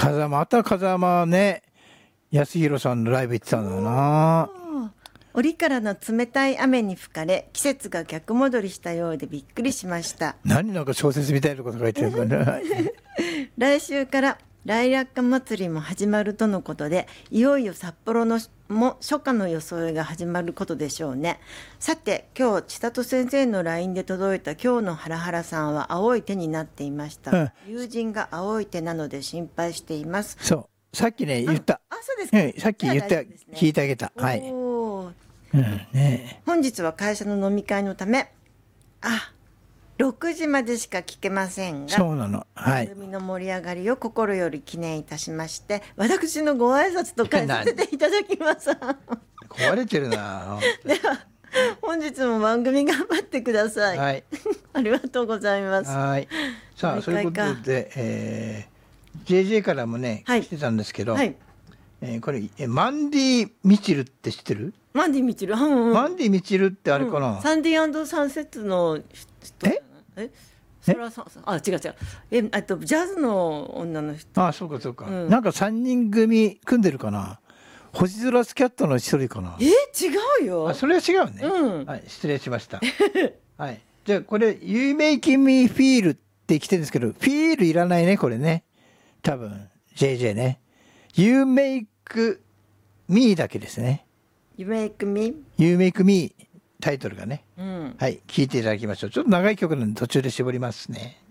風間ね、康弘さんのライブ行ってたんだよな。 折からの冷たい雨に吹かれ、季節が逆戻りしたようでびっくりしました。 なんか小説みたいなこと書いてるかな。 来週から来楽花祭りも始まるとのことで、いよいよ札幌のも初夏の装いが始まることでしょうね。さて、今日千里先生の LINE で届いた今日のハラハラさんは青い手になっていました、友人が青い手なので心配しています。 そう、さっきね言った。 そうですか。 さっき言った、聞いてあげた。はい。 本日は会社の飲み会のため6時までしか聞けませんが、 そうなの、はい、 番組の盛り上がりを心より記念いたしまして、私のご挨拶と返させていただきます。 壊れてるな。 では本日も番組頑張ってください。 はい、 ありがとうございます。 はい、さあそういうことで、JJ からもね、来てたんですけど、これマンディ・ミチルって知ってる？ マンディ・ミチル、 マンディ・ミチルってあれかな、 サンディ&サンセッツの人。それは違う違う、ジャズの女の人。 そうかそうか、なんか3人組組んでるかな。星空スキャットの一人かな。 違うよ。 それは違うね、はい、失礼しました。はい、じゃあこれ You make me feel って来てるんですけど、フィールいらないねこれね、多分 JJ ね。You make me だけですね。 You make me You make me タイトルがね、はい、聞いていただきましょう。ちょっと長い曲なんで途中で絞りますね。